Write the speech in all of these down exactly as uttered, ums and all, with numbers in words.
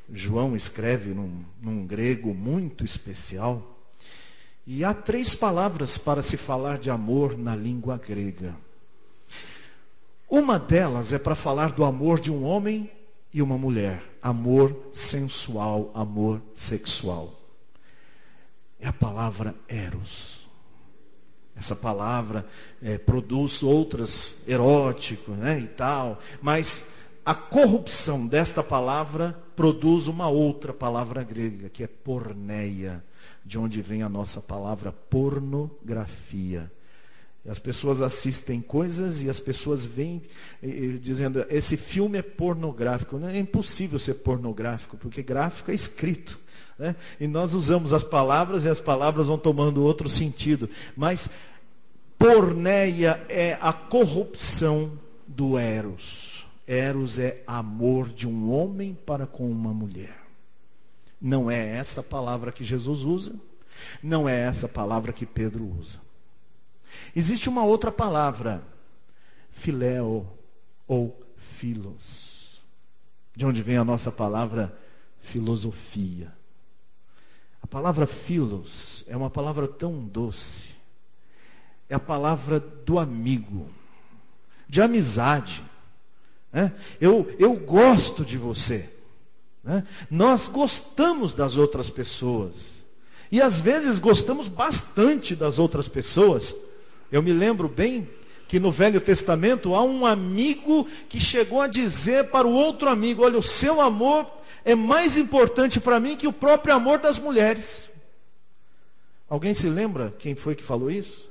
João escreve num, num grego muito especial. E há três palavras para se falar de amor na língua grega. Uma delas é para falar do amor de um homem e uma mulher. Amor sensual, amor sexual. É a palavra eros. Essa palavra é, produz outras, erótico, né, e tal. Mas a corrupção desta palavra produz uma outra palavra grega, que é porneia, de onde vem a nossa palavra pornografia. As pessoas assistem coisas e as pessoas vêm e, e, dizendo, esse filme é pornográfico. Não é impossível ser pornográfico, porque gráfico é escrito, né? E nós usamos as palavras e as palavras vão tomando outro sentido. Mas porneia é a corrupção do eros. Eros é amor de um homem para com uma mulher. Não é essa palavra que Jesus usa, não é essa palavra que Pedro usa. Existe uma outra palavra, filéo ou filos, de onde vem a nossa palavra filosofia. A palavra filos é uma palavra tão doce, é a palavra do amigo, de amizade. Né? Eu, eu gosto de você. Né? Nós gostamos das outras pessoas. E às vezes gostamos bastante das outras pessoas. Eu me lembro bem que no Velho Testamento há um amigo que chegou a dizer para o outro amigo, olha, o seu amor é mais importante para mim que o próprio amor das mulheres. Alguém se lembra quem foi que falou isso?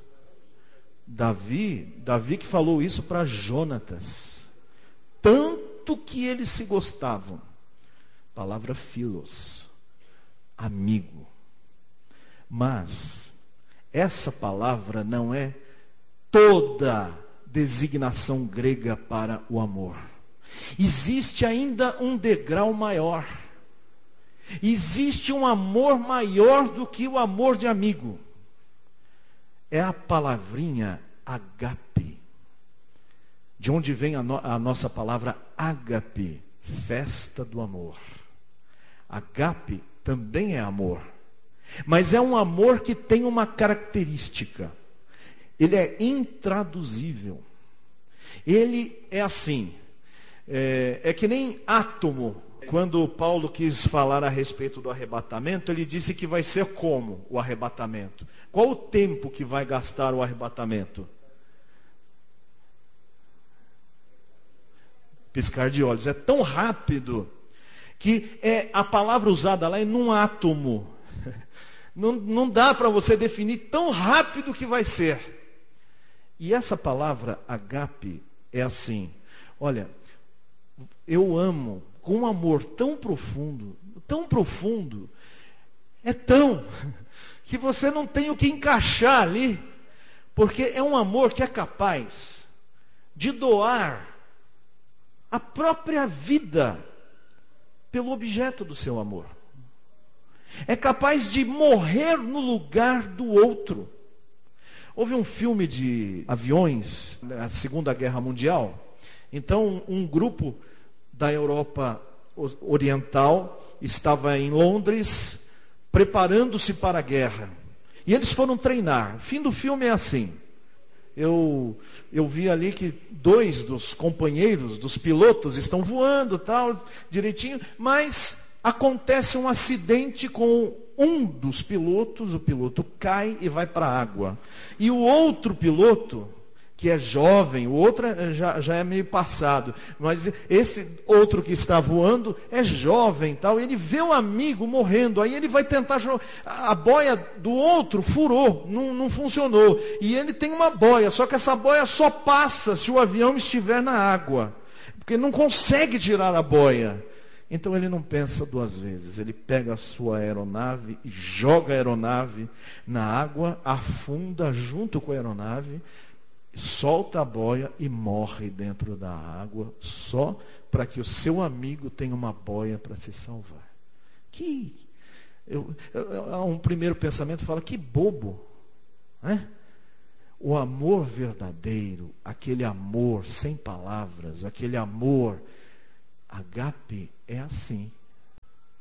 Davi, Davi que falou isso para Jonatas. Tanto que eles se gostavam. Palavra filos, amigo. Mas essa palavra não é toda designação grega para o amor. Existe ainda um degrau maior. Existe um amor maior do que o amor de amigo. É a palavrinha agape. De onde vem a, no, a nossa palavra ágape, festa do amor. Agape também é amor. Mas é um amor que tem uma característica. Ele é intraduzível. Ele é assim. É, é que nem átomo. Quando Paulo quis falar a respeito do arrebatamento, ele disse que vai ser como o arrebatamento. Qual o tempo que vai gastar o arrebatamento? Piscar de olhos. É tão rápido que é, a palavra usada lá é num átomo. Não, não dá para você definir tão rápido que vai ser. E essa palavra agape é assim. Olha, eu amo com um amor tão profundo, tão profundo, é tão, que você não tem o que encaixar ali, porque é um amor que é capaz de doar a própria vida pelo objeto do seu amor. É capaz de morrer no lugar do outro. Houve um filme de aviões, na Segunda Guerra Mundial. Então, um grupo da Europa Oriental estava em Londres, preparando-se para a guerra. E eles foram treinar. O fim do filme é assim. Eu, eu vi ali que dois dos companheiros, dos pilotos, estão voando, tal, direitinho, mas acontece um acidente com um dos pilotos, o piloto cai e vai para a água. E o outro piloto, que é jovem, o outro já, já é meio passado, mas esse outro que está voando é jovem, tal, ele vê o amigo morrendo, aí ele vai tentar jogar, a boia do outro furou, não, não funcionou, e ele tem uma boia, só que essa boia só passa se o avião estiver na água, porque não consegue tirar a boia. Então ele não pensa duas vezes, ele pega a sua aeronave e joga a aeronave na água, afunda junto com a aeronave, solta a boia e morre dentro da água, só para que o seu amigo tenha uma boia para se salvar. Que, eu, eu, um primeiro pensamento fala, que bobo, né? O amor verdadeiro, aquele amor sem palavras, aquele amor, agape, é assim.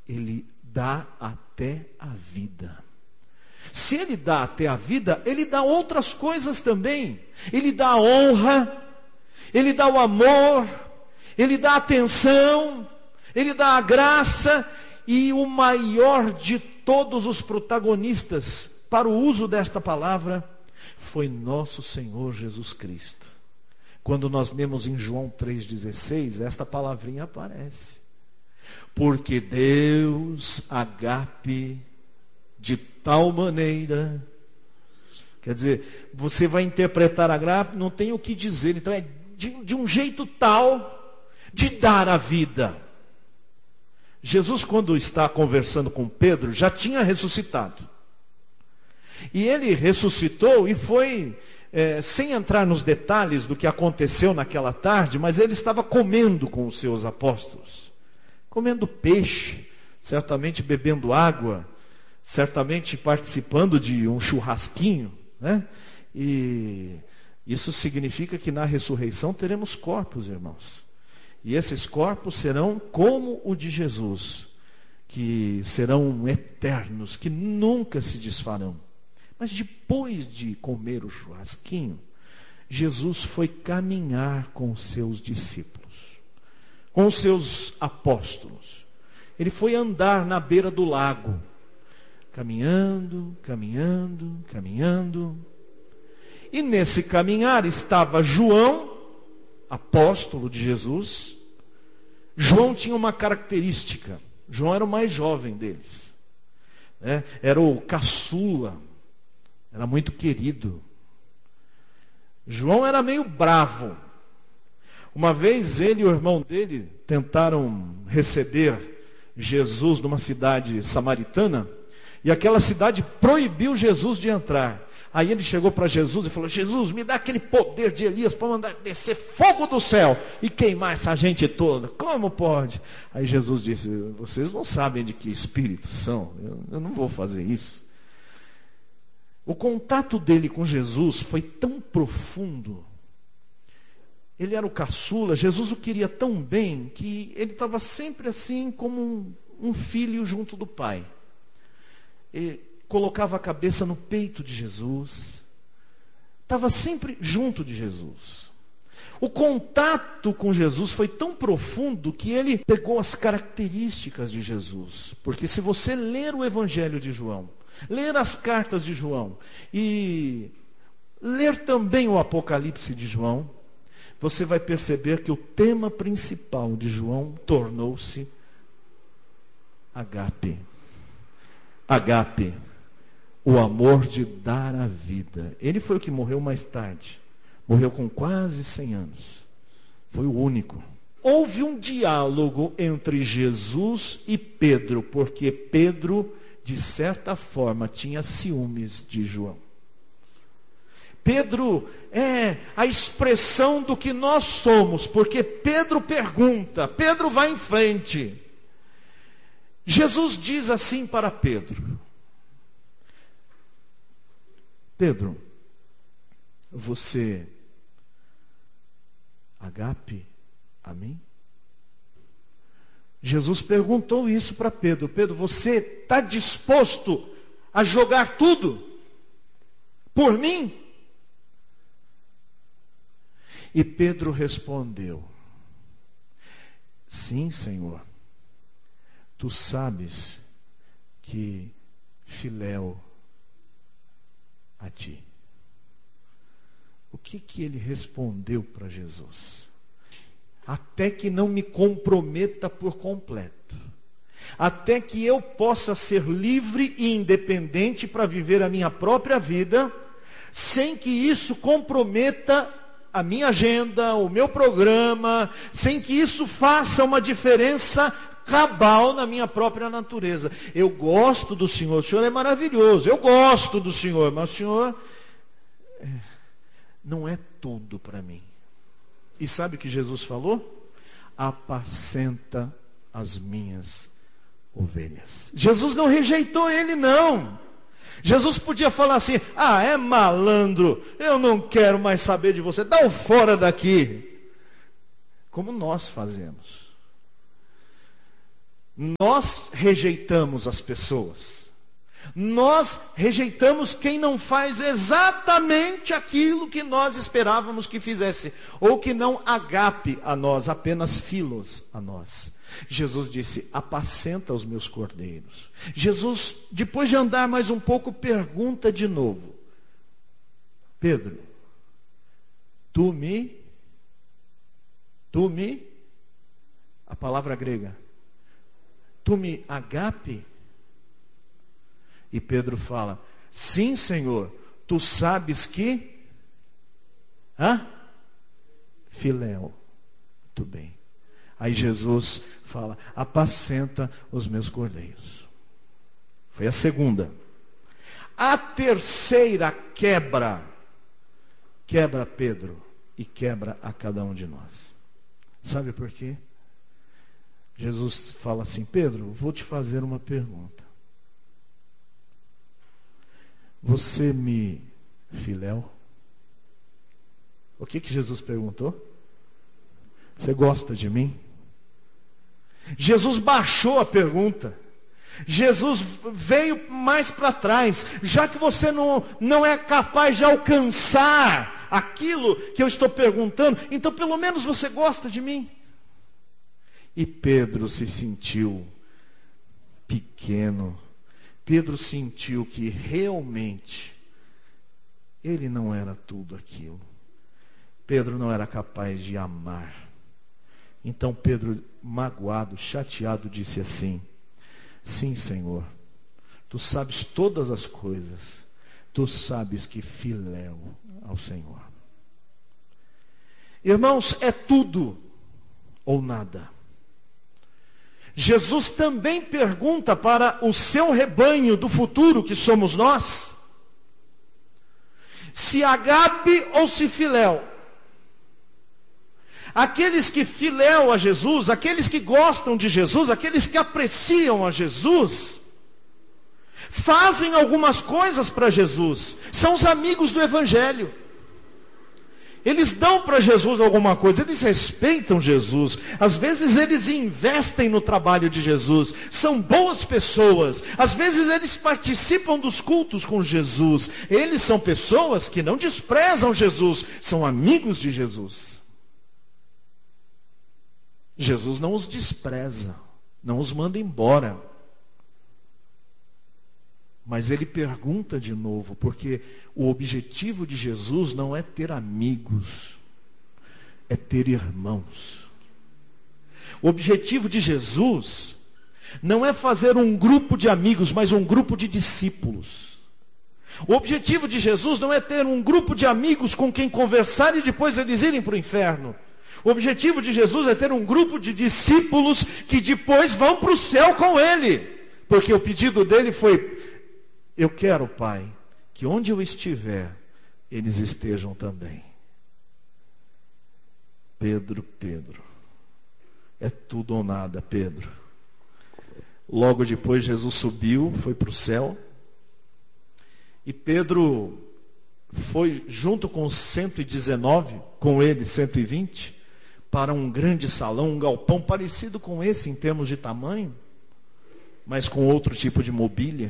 Ele dá até a vida. Se Ele dá até a vida, Ele dá outras coisas também. Ele dá a honra, Ele dá o amor, Ele dá a atenção, Ele dá a graça. E o maior de todos os protagonistas para o uso desta palavra foi nosso Senhor Jesus Cristo. Quando nós lemos em João três dezesseis, esta palavrinha aparece. Porque Deus, agape, de tal maneira, quer dizer, você vai interpretar agape, não tem o que dizer, então é de, de um jeito tal de dar a vida. Jesus, quando está conversando com Pedro, já tinha ressuscitado. E ele ressuscitou e foi, é, sem entrar nos detalhes do que aconteceu naquela tarde, mas ele estava comendo com os seus apóstolos. Comendo peixe, certamente bebendo água, certamente participando de um churrasquinho, né? E isso significa que na ressurreição teremos corpos, irmãos. E esses corpos serão como o de Jesus, que serão eternos, que nunca se desfarão. Mas depois de comer o churrasquinho, Jesus foi caminhar com os seus discípulos, com os seus apóstolos. Ele foi andar na beira do lago, caminhando, caminhando, caminhando. E nesse caminhar estava João, apóstolo de Jesus. João tinha uma característica. João era o mais jovem deles, né? Era o caçula, era muito querido. João era meio bravo. Uma vez ele e o irmão dele tentaram receber Jesus numa cidade samaritana, e aquela cidade proibiu Jesus de entrar. Aí ele chegou para Jesus e falou: Jesus, me dá aquele poder de Elias para mandar descer fogo do céu e queimar essa gente toda. Como pode? Aí Jesus disse: vocês não sabem de que espíritos são, eu, eu não vou fazer isso. O contato dele com Jesus foi tão profundo. Ele era o caçula, Jesus o queria tão bem que ele estava sempre assim como um, um filho junto do pai. Ele colocava a cabeça no peito de Jesus, estava sempre junto de Jesus. O contato com Jesus foi tão profundo que ele pegou as características de Jesus. Porque se você ler o Evangelho de João, ler as cartas de João e ler também o Apocalipse de João, você vai perceber que o tema principal de João tornou-se agape. Agape. O amor de dar a vida. Ele foi o que morreu mais tarde. Morreu com quase cem anos. Foi o único. Houve um diálogo entre Jesus e Pedro, porque Pedro, de certa forma, tinha ciúmes de João. Pedro é a expressão do que nós somos, porque Pedro pergunta, Pedro vai em frente. Jesus diz assim para Pedro: Pedro, você agape a mim? Jesus perguntou isso para Pedro: Pedro, você está disposto a jogar tudo por mim? E Pedro respondeu: sim, Senhor, tu sabes que filéu a ti. O que que ele respondeu para Jesus? Até que não me comprometa por completo, até que eu possa ser livre e independente para viver a minha própria vida, sem que isso comprometa a minha agenda, o meu programa, sem que isso faça uma diferença cabal na minha própria natureza. Eu gosto do Senhor, o Senhor é maravilhoso, eu gosto do Senhor, mas o Senhor é, não é tudo para mim. E sabe o que Jesus falou? Apacenta as minhas ovelhas. Jesus não rejeitou ele, não. Jesus podia falar assim: ah, é malandro, eu não quero mais saber de você, dá o fora daqui. Como nós fazemos. Nós rejeitamos as pessoas. Nós rejeitamos quem não faz exatamente aquilo que nós esperávamos que fizesse, ou que não agape a nós, apenas filos a nós. Jesus disse: apacenta os meus cordeiros. Jesus, depois de andar mais um pouco, pergunta de novo: Pedro, tu me, tu me, a palavra grega, tu me agape? E Pedro fala: sim, Senhor, tu sabes que, hã? Filéu. Muito bem. Aí Jesus fala: apacenta os meus cordeiros. Foi a segunda. A terceira quebra, quebra Pedro e quebra a cada um de nós. Sabe por quê? Jesus fala assim: Pedro, vou te fazer uma pergunta. Você me filéu? O que que Jesus perguntou? Você gosta de mim? Jesus baixou a pergunta. Jesus veio mais para trás. Já que você não, não é capaz de alcançar aquilo que eu estou perguntando, então pelo menos você gosta de mim? E Pedro se sentiu pequeno. Pedro sentiu que realmente ele não era tudo aquilo. Pedro não era capaz de amar. Então Pedro, magoado, chateado, disse assim: sim, Senhor, tu sabes todas as coisas, tu sabes que filéu ao Senhor. Irmãos, é tudo ou nada. Jesus também pergunta para o seu rebanho do futuro, que somos nós, se agape ou se filéu. Aqueles que filéu a Jesus, aqueles que gostam de Jesus, aqueles que apreciam a Jesus, fazem algumas coisas para Jesus, são os amigos do Evangelho. Eles dão para Jesus alguma coisa, eles respeitam Jesus, às vezes eles investem no trabalho de Jesus, são boas pessoas, às vezes eles participam dos cultos com Jesus, eles são pessoas que não desprezam Jesus, são amigos de Jesus. Jesus não os despreza, não os manda embora. Mas ele pergunta de novo, porque o objetivo de Jesus não é ter amigos, é ter irmãos. O objetivo de Jesus não é fazer um grupo de amigos, mas um grupo de discípulos. O objetivo de Jesus não é ter um grupo de amigos com quem conversar e depois eles irem para o inferno. O objetivo de Jesus é ter um grupo de discípulos que depois vão para o céu com ele. Porque o pedido dele foi: eu quero, Pai, que onde eu estiver, eles estejam também. Pedro, Pedro, é tudo ou nada, Pedro. Logo depois Jesus subiu, foi para o céu. E Pedro foi junto com os cento e dezenove, com ele cento e vinte, para um grande salão, um galpão parecido com esse em termos de tamanho, mas com outro tipo de mobília.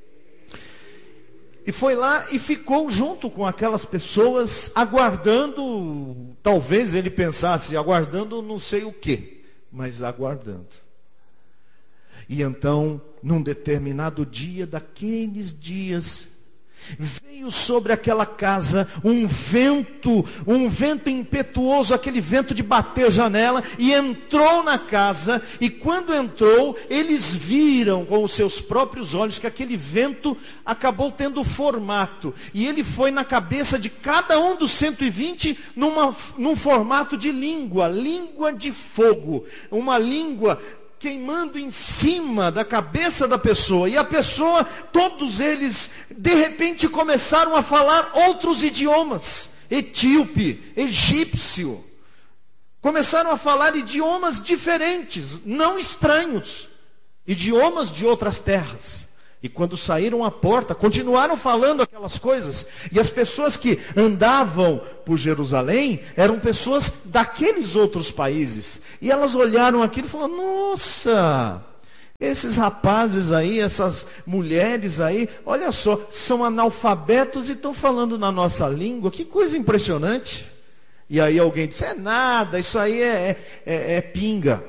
E foi lá e ficou junto com aquelas pessoas, aguardando, talvez ele pensasse, aguardando não sei o quê, mas aguardando. E então, num determinado dia, daqueles dias, veio sobre aquela casa um vento, um vento impetuoso, aquele vento de bater janela, e entrou na casa, e quando entrou, eles viram com os seus próprios olhos que aquele vento acabou tendo formato, e ele foi na cabeça de cada um dos cento e vinte, numa, num formato de língua, língua de fogo, uma língua queimando em cima da cabeça da pessoa, e a pessoa, todos eles, de repente começaram a falar outros idiomas, etíope, egípcio, começaram a falar idiomas diferentes, não estranhos, idiomas de outras terras. E quando saíram à porta, continuaram falando aquelas coisas. E as pessoas que andavam por Jerusalém eram pessoas daqueles outros países. E elas olharam aquilo e falaram: nossa, Esses rapazes aí, essas mulheres aí, olha só, são analfabetos e estão falando na nossa língua, que coisa impressionante. E aí alguém diz, é nada, isso aí é, é, é pinga.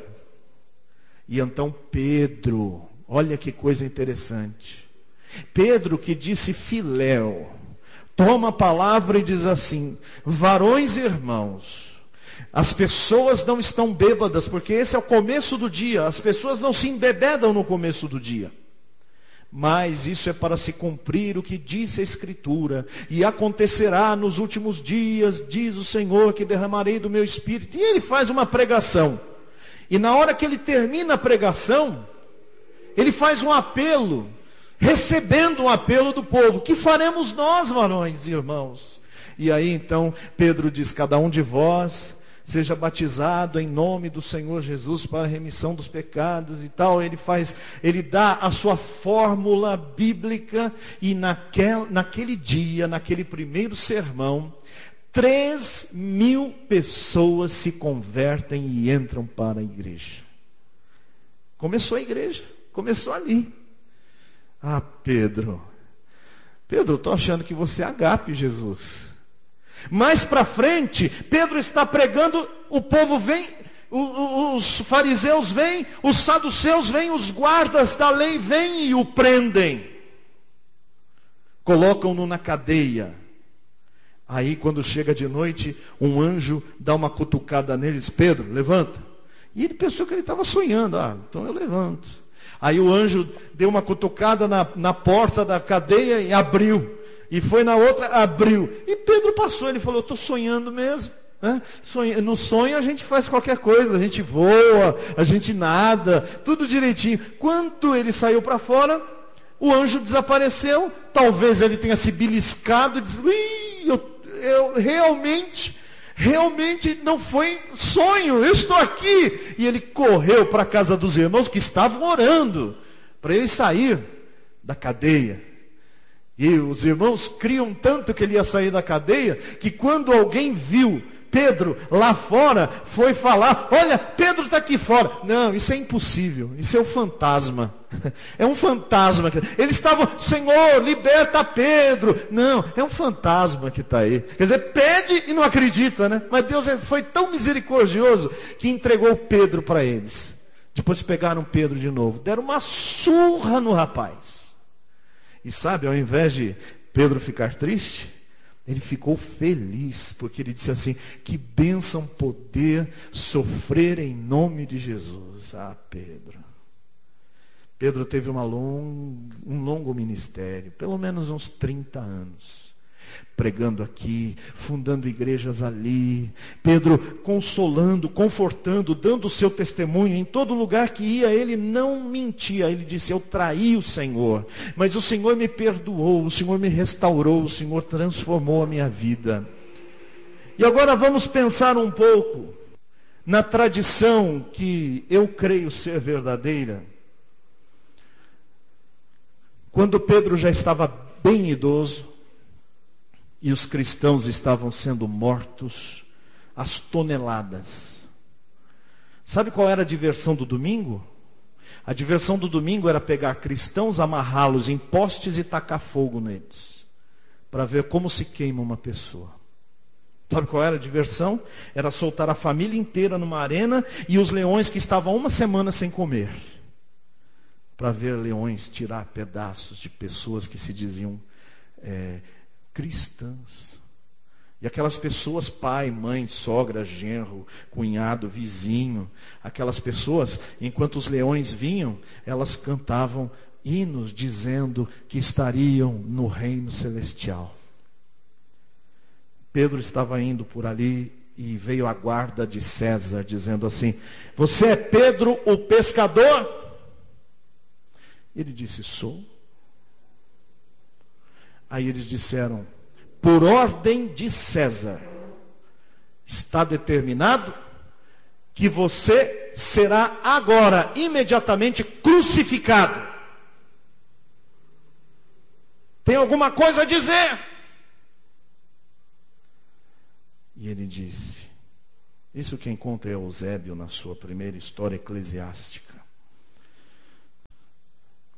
E então Pedro, olha que coisa interessante. Pedro, que disse filéu, toma a palavra e diz assim: varões e irmãos, as pessoas não estão bêbadas, porque esse é o começo do dia. As pessoas não se embebedam no começo do dia. Mas isso é para se cumprir o que disse a Escritura. E acontecerá nos últimos dias, diz o Senhor, que derramarei do meu Espírito. E ele faz uma pregação. E na hora que ele termina a pregação, ele faz um apelo, recebendo um apelo do povo. Que faremos nós, varões e irmãos? E aí então Pedro diz: cada um de vós seja batizado em nome do Senhor Jesus para a remissão dos pecados e tal. Ele faz, ele dá a sua fórmula bíblica, e naquel, naquele dia, naquele primeiro sermão, três mil pessoas se convertem e entram para a igreja. Começou a igreja, começou ali. Ah, Pedro, Pedro, eu estou achando que você é agape, Jesus. Mais para frente, Pedro está pregando, o povo vem, os fariseus vêm, os saduceus vêm, os guardas da lei vêm e o prendem. Colocam-no na cadeia. Aí quando chega de noite, um anjo dá uma cutucada nele e diz: Pedro, levanta. E ele pensou que ele estava sonhando. Ah, então eu levanto. Aí o anjo deu uma cutucada na, na porta da cadeia e abriu. E foi na outra, abriu. E Pedro passou, ele falou: estou sonhando mesmo. Né? Sonho, no sonho a gente faz qualquer coisa, a gente voa, a gente nada, tudo direitinho. Quando ele saiu para fora, o anjo desapareceu. Talvez ele tenha se beliscado e disse: Ih, eu, eu realmente, realmente não foi sonho, eu estou aqui. E ele correu para a casa dos irmãos que estavam orando para ele sair da cadeia. E os irmãos criam tanto que ele ia sair da cadeia, que quando alguém viu Pedro lá fora, foi falar: olha, Pedro está aqui fora. Não, isso é impossível, isso é um fantasma. É um fantasma. Eles estavam: Senhor, liberta Pedro. Não, é um fantasma que está aí. Quer dizer, pede e não acredita, né? Mas Deus foi tão misericordioso que entregou Pedro para eles. Depois pegaram Pedro de novo, deram uma surra no rapaz. E sabe, ao invés de Pedro ficar triste, ele ficou feliz, porque ele disse assim: que bênção poder sofrer em nome de Jesus. Ah, Pedro. Pedro teve uma long, um longo ministério, pelo menos uns trinta anos. Pregando aqui, fundando igrejas ali. Pedro consolando, confortando, dando o seu testemunho. Em todo lugar que ia, ele não mentia. Ele disse: eu traí o Senhor, mas o Senhor me perdoou, o Senhor me restaurou, o Senhor transformou a minha vida. E agora vamos pensar um pouco na tradição que eu creio ser verdadeira. Quando Pedro já estava bem idoso, e os cristãos estavam sendo mortos às toneladas. Sabe qual era a diversão do domingo? A diversão do domingo era pegar cristãos, amarrá-los em postes e tacar fogo neles, para ver como se queima uma pessoa. Sabe qual era a diversão? Era soltar a família inteira numa arena e os leões que estavam uma semana sem comer, para ver leões tirar pedaços de pessoas que se diziam é, cristãs. E aquelas pessoas, pai, mãe, sogra, genro, cunhado, vizinho, aquelas pessoas, enquanto os leões vinham, elas cantavam hinos dizendo que estariam no reino celestial. Pedro estava indo por ali e veio a guarda de César dizendo assim: você é Pedro o pescador? Ele disse: sou. Aí eles disseram: por ordem de César, está determinado que você será agora, imediatamente, crucificado. Tem alguma coisa a dizer? E ele disse, isso quem conta é Eusébio na sua primeira história eclesiástica.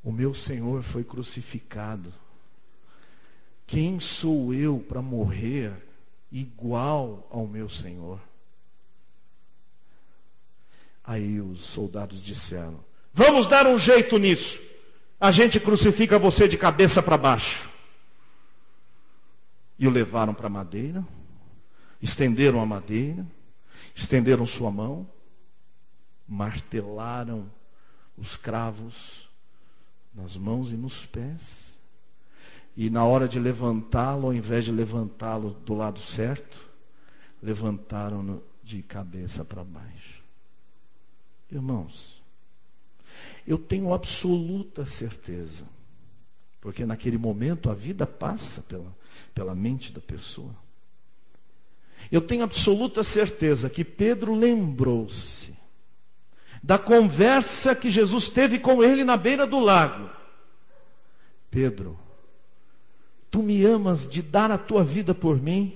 O meu Senhor foi crucificado. Quem sou eu para morrer igual ao meu Senhor? Aí os soldados disseram: vamos dar um jeito nisso. A gente crucifica você de cabeça para baixo. E o levaram para a madeira, estenderam a madeira, estenderam sua mão, martelaram os cravos nas mãos e nos pés. E na hora de levantá-lo, ao invés de levantá-lo do lado certo, levantaram-no de cabeça para baixo. Irmãos, eu tenho absoluta certeza, porque naquele momento a vida passa pela, pela mente da pessoa. Eu tenho absoluta certeza que Pedro lembrou-se da conversa que Jesus teve com ele na beira do lago. Pedro, tu me amas de dar a tua vida por mim?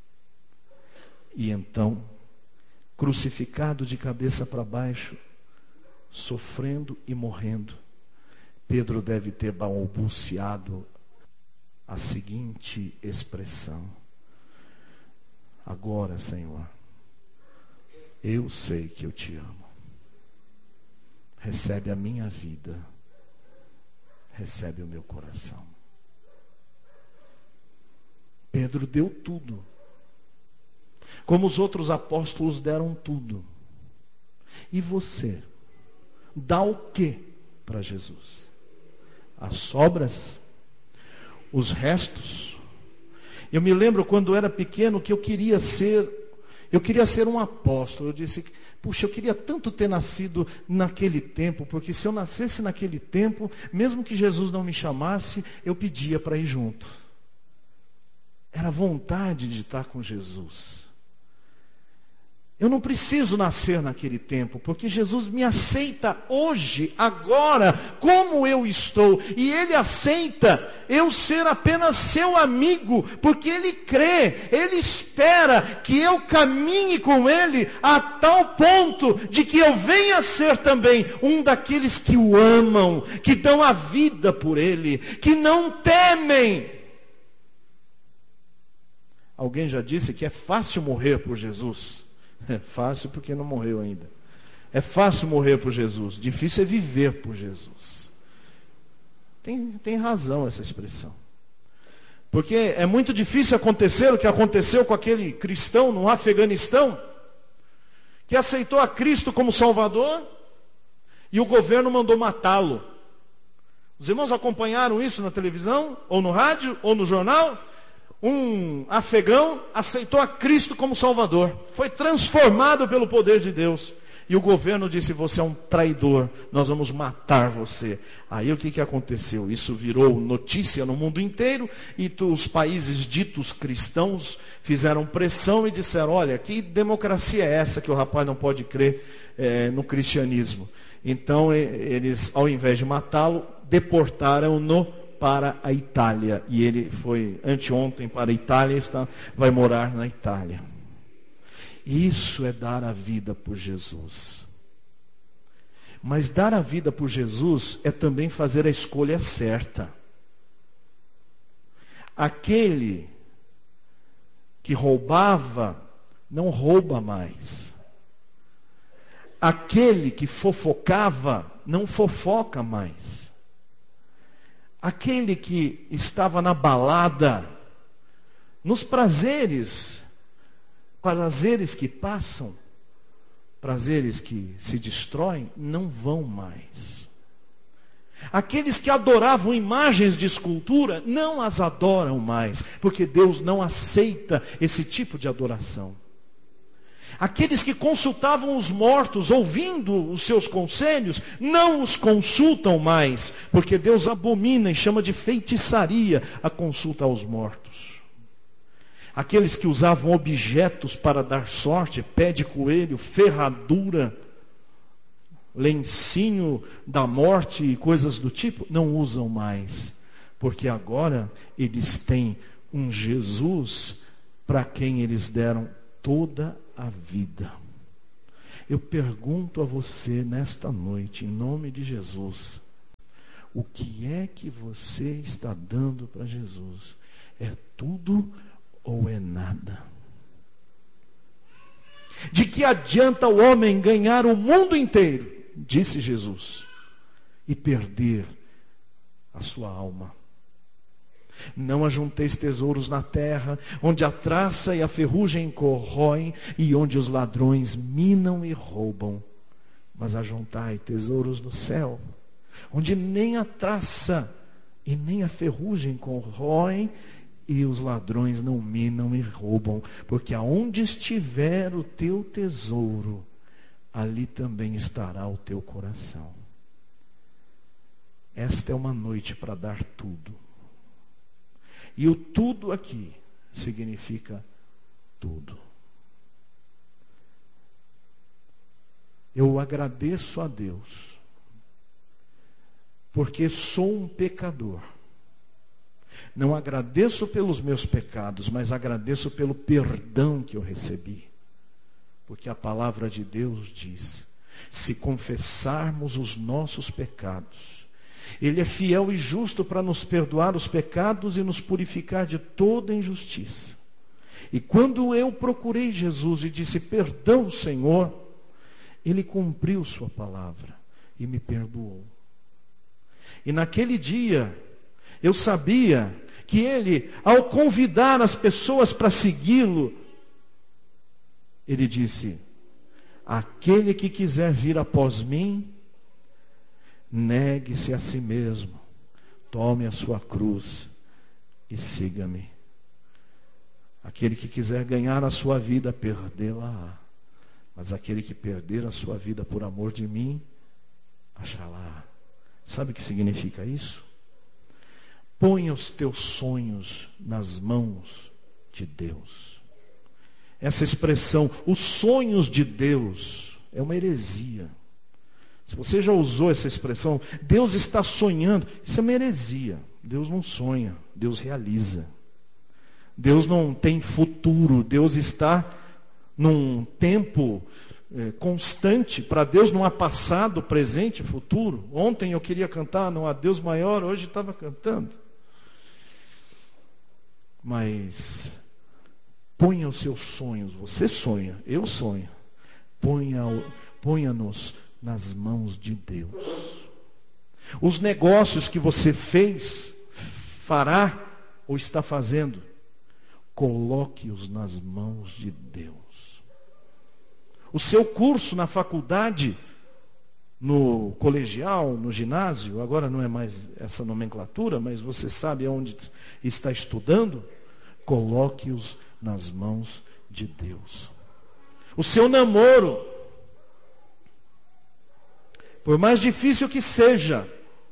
E então, crucificado de cabeça para baixo, sofrendo e morrendo, Pedro deve ter balbuciado a seguinte expressão: agora, Senhor, eu sei que eu te amo. Recebe a minha vida, recebe o meu coração. Pedro deu tudo, como os outros apóstolos deram tudo. E você dá o que para Jesus? As sobras? Os restos? Eu me lembro quando eu era pequeno que eu queria ser, eu queria ser um apóstolo. Eu disse, puxa, eu queria tanto ter nascido naquele tempo, porque se eu nascesse naquele tempo, mesmo que Jesus não me chamasse, eu pedia para ir junto. Era vontade de estar com Jesus. Eu não preciso nascer naquele tempo, porque Jesus me aceita hoje, agora, como eu estou. E Ele aceita eu ser apenas seu amigo, porque Ele crê, Ele espera que eu caminhe com Ele a tal ponto de que eu venha a ser também um daqueles que o amam, que dão a vida por Ele, que não temem. Alguém já disse que é fácil morrer por Jesus. É fácil porque não morreu ainda. É fácil morrer por Jesus. Difícil é viver por Jesus. Tem, tem razão essa expressão. Porque é muito difícil acontecer o que aconteceu com aquele cristão no Afeganistão, que aceitou a Cristo como Salvador e o governo mandou matá-lo. Os irmãos acompanharam isso na televisão, ou no rádio, ou no jornal? Um afegão aceitou a Cristo como Salvador, foi transformado pelo poder de Deus, e o governo disse: você é um traidor, nós vamos matar você. Aí o que, que aconteceu? Isso virou notícia no mundo inteiro, e tu, os países ditos cristãos fizeram pressão e disseram: olha, que democracia é essa que o rapaz não pode crer é, no cristianismo? Então eles, ao invés de matá-lo, deportaram-no para a Itália, e ele foi anteontem para a Itália, está, vai morar na Itália. Isso é dar a vida por Jesus. Mas dar a vida por Jesus é também fazer a escolha certa. Aquele que roubava, não rouba mais. Aquele que fofocava, não fofoca mais. Aquele que estava na balada, nos prazeres, prazeres que passam, prazeres que se destroem, não vão mais. Aqueles que adoravam imagens de escultura, não as adoram mais, porque Deus não aceita esse tipo de adoração. Aqueles que consultavam os mortos, ouvindo os seus conselhos, não os consultam mais, porque Deus abomina e chama de feitiçaria a consulta aos mortos. Aqueles que usavam objetos para dar sorte, pé de coelho, ferradura, lencinho da morte e coisas do tipo, não usam mais, porque agora eles têm um Jesus para quem eles deram toda a vida. Eu pergunto a você nesta noite, em nome de Jesus, O que é que você está dando para Jesus? É tudo ou é nada? De que adianta o homem ganhar o mundo inteiro, disse Jesus, e perder a sua alma? Não ajunteis tesouros na terra, onde a traça e a ferrugem corroem, e onde os ladrões minam e roubam. Mas ajuntai tesouros no céu, onde nem a traça e nem a ferrugem corroem, e os ladrões não minam e roubam. Porque aonde estiver o teu tesouro, ali também estará o teu coração. Esta é uma noite para dar tudo. E o tudo aqui significa tudo. Eu agradeço a Deus, porque sou um pecador. Não agradeço pelos meus pecados, mas agradeço pelo perdão que eu recebi. Porque a palavra de Deus diz: se confessarmos os nossos pecados, Ele é fiel e justo para nos perdoar os pecados e nos purificar de toda injustiça. E quando eu procurei Jesus e disse: perdão, Senhor, Ele cumpriu sua palavra e me perdoou. E naquele dia, eu sabia que Ele, ao convidar as pessoas para segui-lo, Ele disse: aquele que quiser vir após mim, negue-se a si mesmo, tome a sua cruz e siga-me. Aquele que quiser ganhar a sua vida, perdê-la-á. Mas aquele que perder a sua vida por amor de mim, achá-la. Sabe o que significa isso? Ponha os teus sonhos nas mãos de Deus. Essa expressão, os sonhos de Deus, é uma heresia. Se você já usou essa expressão, Deus está sonhando, isso é uma heresia. Deus não sonha, Deus realiza. Deus não tem futuro, Deus está num tempo é, constante. Para Deus não há passado, presente e futuro. Ontem eu queria cantar, não há Deus maior, hoje estava cantando. Mas ponha os seus sonhos, você sonha, eu sonho. Ponha, ponha-nos nas mãos de Deus. Os negócios que você fez, fará ou está fazendo, coloque-os nas mãos de Deus. O seu curso na faculdade, no colegial, no ginásio, agora não é mais essa nomenclatura, mas você sabe onde está estudando, coloque-os nas mãos de Deus. O seu namoro, por mais difícil que seja,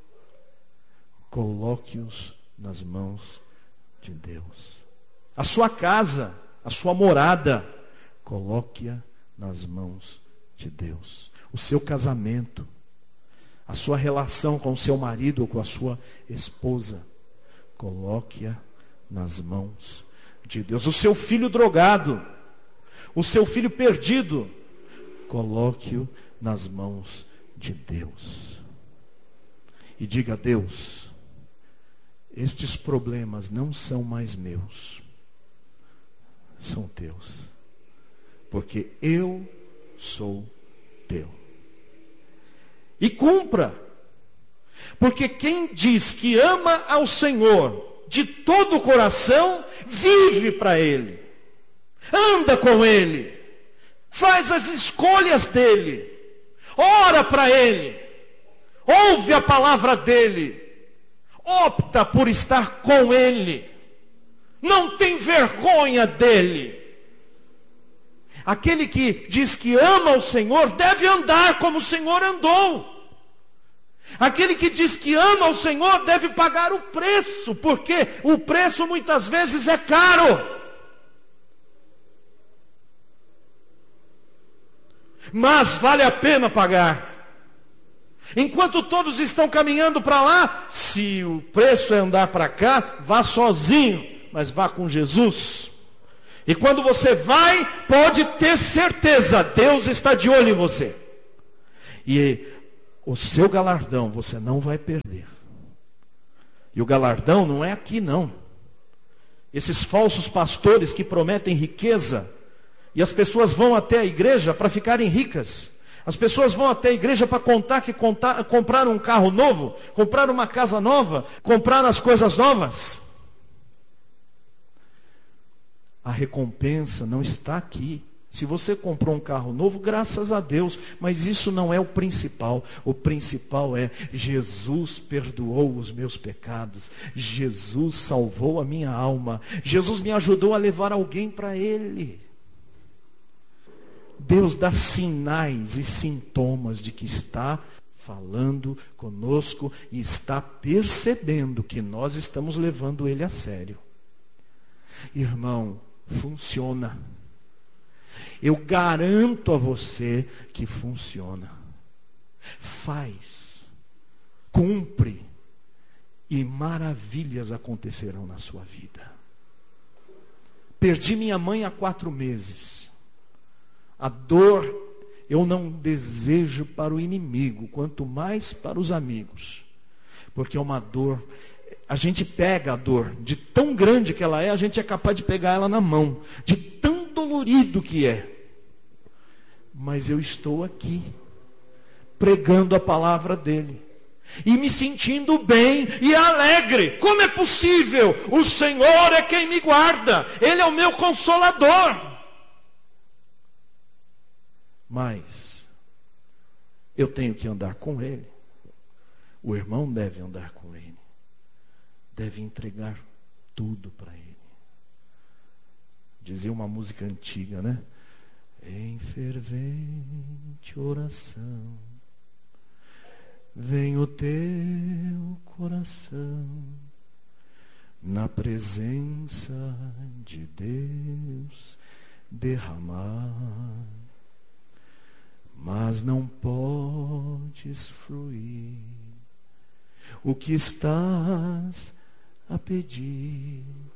coloque-os nas mãos de Deus. A sua casa, a sua morada, coloque-a nas mãos de Deus. O seu casamento, a sua relação com o seu marido ou com a sua esposa, coloque-a nas mãos de Deus. O seu filho drogado, o seu filho perdido, coloque-o nas mãos de Deus. E diga a Deus: estes problemas não são mais meus, são teus, porque eu sou teu. E cumpra, porque quem diz que ama ao Senhor de todo o coração, vive para Ele, anda com Ele, faz as escolhas dEle, ora para Ele, ouve a palavra dEle, opta por estar com Ele, não tem vergonha dEle. Aquele que diz que ama o Senhor deve andar como o Senhor andou. Aquele que diz que ama o Senhor deve pagar o preço, porque o preço muitas vezes é caro. Mas vale a pena pagar. Enquanto todos estão caminhando para lá, se o preço é andar para cá, vá sozinho, mas vá com Jesus. E quando você vai, pode ter certeza, Deus está de olho em você. E o seu galardão você não vai perder. E o galardão não é aqui, não. Esses falsos pastores que prometem riqueza, e as pessoas vão até a igreja para ficarem ricas. As pessoas vão até a igreja para contar que contar, compraram um carro novo, compraram uma casa nova, compraram as coisas novas. A recompensa não está aqui. Se você comprou um carro novo, graças a Deus, mas isso não é o principal. O principal é: Jesus perdoou os meus pecados, Jesus salvou a minha alma, Jesus me ajudou a levar alguém para Ele. Deus dá sinais e sintomas de que está falando conosco e está percebendo que nós estamos levando Ele a sério. Irmão, funciona. Eu garanto a você que funciona. Faz, cumpre, e maravilhas acontecerão na sua vida. Perdi minha mãe há quatro meses. A dor eu não desejo para o inimigo, quanto mais para os amigos. Porque é uma dor, a gente pega a dor, de tão grande que ela é, a gente é capaz de pegar ela na mão, de tão dolorido que é. Mas eu estou aqui, pregando a palavra dele, e me sentindo bem e alegre. Como é possível? O Senhor é quem me guarda, Ele é o meu consolador. Mas eu tenho que andar com Ele. O irmão deve andar com Ele, deve entregar tudo para Ele. Dizia uma música antiga, né? Em fervente oração, vem o teu coração, na presença de Deus derramar. Mas não podes fruir o que estás a pedir,